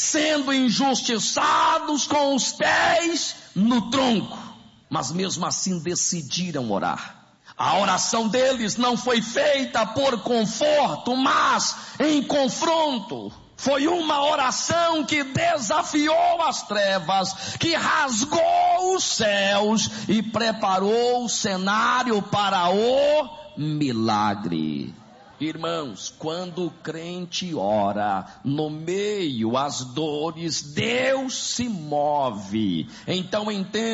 sendo injustiçados com os pés no tronco, mas mesmo assim decidiram orar. A oração deles não foi feita por conforto, mas em confronto. Foi uma oração que desafiou as trevas, que rasgou os céus e preparou o cenário para o milagre. Irmãos, quando o crente ora, no meio às dores, Deus se move. Então entenda.